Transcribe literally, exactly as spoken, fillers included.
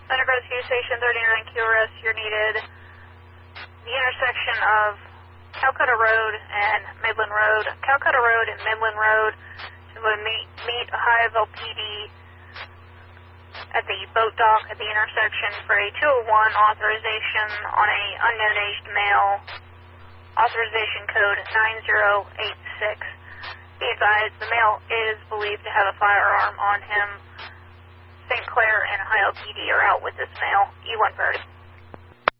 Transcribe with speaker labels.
Speaker 1: Center Rescue Station thirty-nine Q R S, you're needed. The intersection of Calcutta Road and Midland Road. Calcutta Road and Midland Road to meet, meet Ohio P D at the boat dock at the intersection for a two oh one authorization on a unknown aged male. Authorization code nine zero eight six. Be advised, the male is believed to have a firearm on him. Saint Clair and Ohio P D are out with this male. E one thirty.